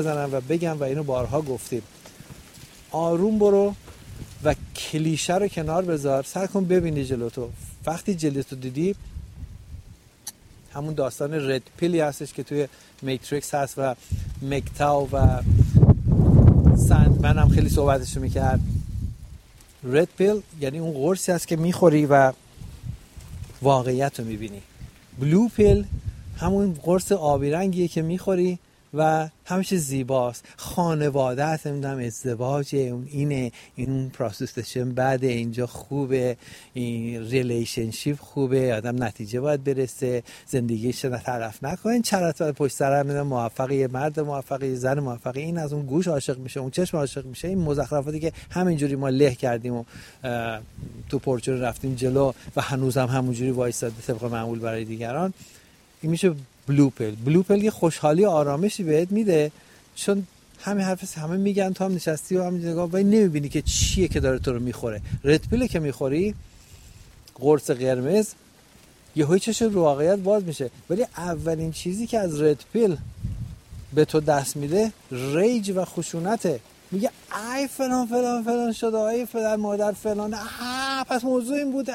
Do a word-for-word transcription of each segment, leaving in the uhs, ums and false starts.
بزنم و بگم و اینو بارها گفتیم، آروم برو و کلیشه رو کنار بذار، سعی کن ببینی جلوتو. وقتی جلوتو دیدی، همون داستان رد پیلی هستش که توی میتریکس هست و مکتاو و سندمن هم خیلی صحبتشو میکرد. رد پیل یعنی اون قرصی هست که میخوری و واقعیت رو میبینی. بلو پیل همون قرص آبی رنگیه که میخوری و همیشه زیباست، خانواده هست، نمیدونم ازدواجه، اون اینه، این پروسستشن بعد اینجا خوبه، این ریلیشنشیپ خوبه، آدم نتیجه باید برسه، زندگیش رو طرف نکنه، چرت پشت سر هم موفقی، مرد موفقی، زن موفقی، این از اون گوش عاشق میشه، اون چشم عاشق میشه، این مزخرفاتی که همینجوری ما له کردیم و تو پرچون رفتیم جلو و هنوزم هم همونجوری وایساده طبق معمول برای دیگران. این میشه بلو پیل. بلو پیل یه خوشحالی آرامشی بهت میده، چون همه حرفش همه میگن، تو هم نشستی و هم نگاه و نمیبینی که چیه که داره تو رو میخوره. رد پیل که میخوری، قرص قرمز، یهو چش رو واقعیت باز میشه. ولی اولین چیزی که از رد پیل به تو دست میده ریج و خشونته. میگه ای فلان فلان فلان شده، ای پدر مادر فلان، آ پس موضوع این بوده.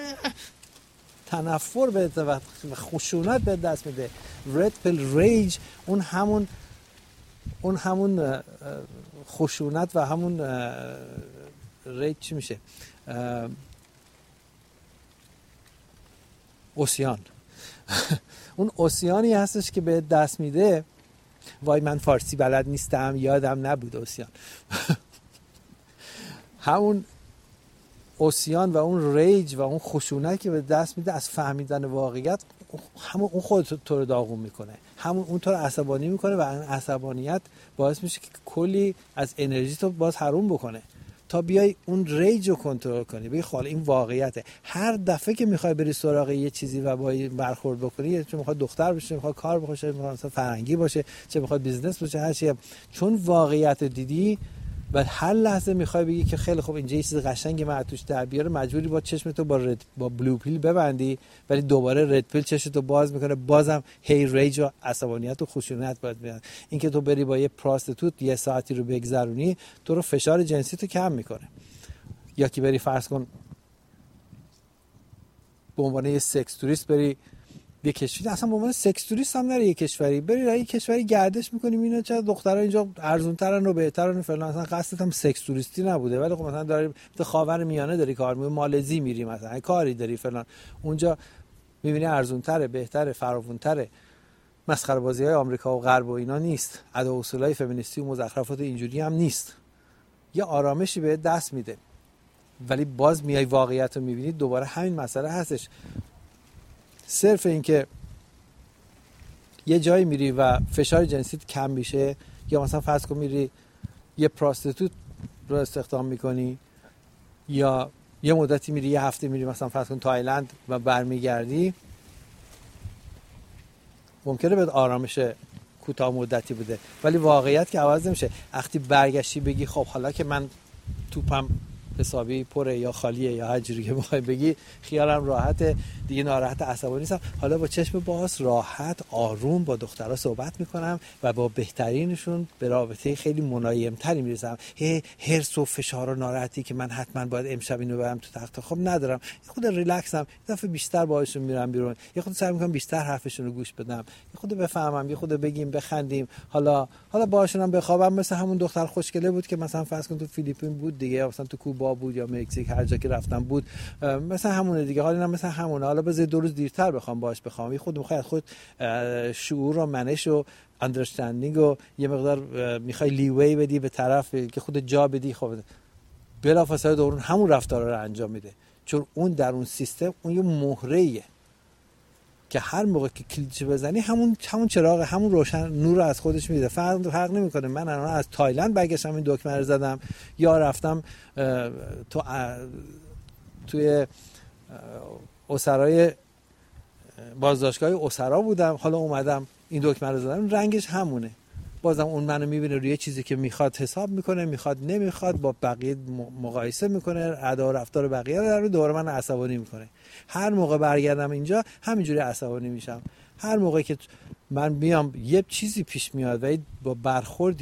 تنفر به و خشونت به دست میده. رد پیل ریج، اون همون اون همون خشونت و همون ریج چی میشه؟ اوسیان. اون اوسیانی هستش که به دست میده. وای من فارسی بلد نیستم، یادم نبود اوسیان. همون اوسیان و اون ریج و اون خشونت که به دست میده از فهمیدن واقعیت، همون اون خودت تو رو داغون میکنه، همون اون تو رو عصبانی میکنه و این عصبانیت باعث میشه که کلی از انرژی تو باز حروم بکنه تا بیای اون ریج رو کنترل کنی. بگی خاله این واقعیته. هر دفعه که میخوای بری سراغ یه چیزی و با این برخورد بکنی، چه میخواد دختر بشه، میخواد کار بکنه، چه میخواد مثلا فرنگی باشه، چه میخواد بیزنس باشه، هر چی، چون واقعیت دیدی و هر لحظه میخوای بگی که خیلی خوب اینجا یه چیز قشنگی من توش در بیاره، مجبوری با چشمتو با رد با بلو پیل ببندی، ولی دوباره رد پیل چشمتو باز میکنه، بازم هی ریج و عصبانیت و خشونت باید بیاد. اینکه تو بری با یه پراستیتوت یه ساعتی رو بگذرونی، تو رو فشار جنسی تو کم میکنه. یا که بری فرض کن به عنوان یه سکس توریست بری یه کشوری، اصلا به عنوان سکس توریست هم نری یه کشوری، بری یه کشوری گردش میکنی، میبینی چه دخترها اینجا ارزان‌ترن و بهترن و فلان، اصلا قصدت هم سکس توریستی نبوده، ولی خب مثلا داری تو خاورمیانه داری کار میکنی، مالزی میری مثلا کاری داری فلان، اونجا میبینی ارزان‌تره، بهتره، فراوان‌تره. مسخره بازی‌های آمریکا و غرب و اینا نیست، ادا اصولای فمینیستی و مزخرفات اینجوری هم نیست. یه آرامشی به دست میده، ولی باز میای واقعیت رو میبینی، دوباره همین مسئله هستش. صرف این که یه جایی میری و فشار جنسیت کم میشه، یا مثلا فرض کن میری یه پراستیتوت رو استخدام میکنی، یا یه مدتی میری، یه هفته میری مثلا فرض کن تایلند و برمیگردی، ممکنه به آرامش کوتاه مدتی بوده، ولی واقعیت که عوض نمیشه. وقتی برگشتی بگی خب حالا که من توپم حسابی پره یا خالیه یا هر جوری که بخوای بگی، خیالم راحته دیگه، ناراحت عصبانی نیستم، حالا با چشم باز راحت آروم با دخترها صحبت میکنم و با بهترینشون به رابطه خیلی ملایمتری میرسم. هی هرس و فشار و ناراحتی که من حتما باید امشب اینو برم تو تخت خواب ندارم، یه خود ریلکسم، یه دفعه بیشتر باهاشون میرم بیرون، یه خود سعی میکنم بیشتر حرفشون رو گوش بدم، یه خود بفهمم، یه خود بگیم بخندیم، حالا حالا باهاشون هم بخوابم. مثل همون دختر خوشگله بود که مثلا فرض کن تو فیلیپین بود دیگه، مثلا تو کوبا بود یا مکزیک، هر جا که رفتم بود، مثلا همونه دیگه، حالا مثلا همونه، حالا بذار دو روز دیرتر بخوام باهاش بخوام، یه خود میخواد خود شعور و منش و اندرستندینگ و یه مقدار میخوای لیوی بدی به طرف که خود جا بدی، خب بلافاصله دورون همون رفتارا رو انجام میده، چون اون در اون سیستم اون یه مهره‌ایه که هر موقع که کلیدش بزنی همون همون چراغ، همون روشن نور رو از خودش میده. فرق فرق نمیکنه من الان از تایلند برگشتم این دکمه رو زدم، یا رفتم تو توی اسرای بازداشتگاه اسرا بودم، حالا اومدم این دکمه رو زدم، رنگش همونه، بازم اون منو میبینه روی چیزی که میخواد حساب میکنه، میخواد نمیخواد، با بقیه مقایسه میکنه، ادا و رفتار بقیه رو دوباره من عصبانی میکنه. هر موقع برگردم اینجا همینجوری عصبانی میشم. هر موقع که من میام یه چیزی پیش میاد و با برخوردی